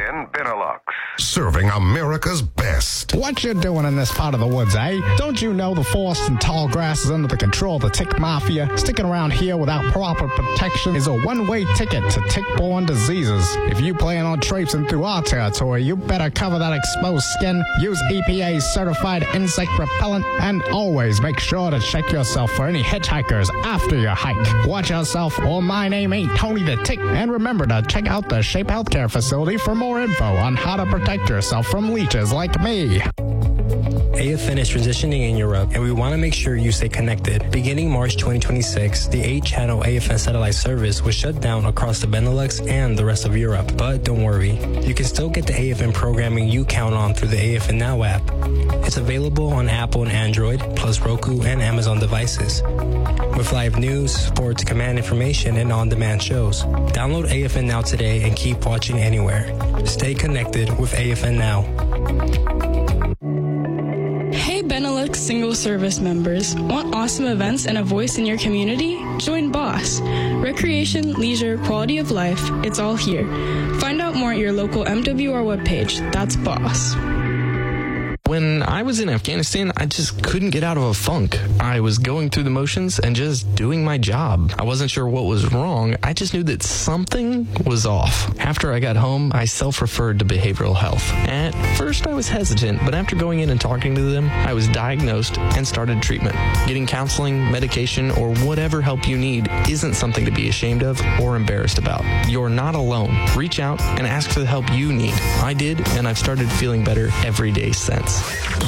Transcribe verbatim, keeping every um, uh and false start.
and Benelux. Serving America's best. What you doing in this part of the woods, eh? Don't you know the forest and tall grass is under the control of the tick mafia? Sticking around here without proper protection is a one-way ticket to tick-borne diseases. If you plan on traipsing through our territory, you better cover that exposed skin, use E P A's certified insect repellent, and always make sure to check yourself for any hitchhikers after your hike. Watch yourself, or my name ain't Tony the Tick. And remember to check out the Shape Healthcare facility for more info on how to protect yourself from leeches like me. A F N is transitioning in Europe, and we want to make sure you stay connected. Beginning March twenty twenty-six, the eight channel A F N satellite service was shut down across the Benelux and the rest of Europe. But don't worry, you can still get the A F N programming you count on through the A F N Now app. It's available on Apple and Android, plus Roku and Amazon devices. With live news, sports, command information, and on-demand shows. Download A F N Now today and keep watching anywhere. Stay connected with A F N Now. Hey Benelux single service members, want awesome events and a voice in your community? Join BOSS. Recreation, leisure, quality of life, it's all here. Find out more at your local M W R webpage. That's BOSS. When I was in Afghanistan, I just couldn't get out of a funk. I was going through the motions and just doing my job. I wasn't sure what was wrong. I just knew that something was off. After I got home, I self-referred to behavioral health. At first, I was hesitant, but after going in and talking to them, I was diagnosed and started treatment. Getting counseling, medication, or whatever help you need isn't something to be ashamed of or embarrassed about. You're not alone. Reach out and ask for the help you need. I did, and I've started feeling better every day since.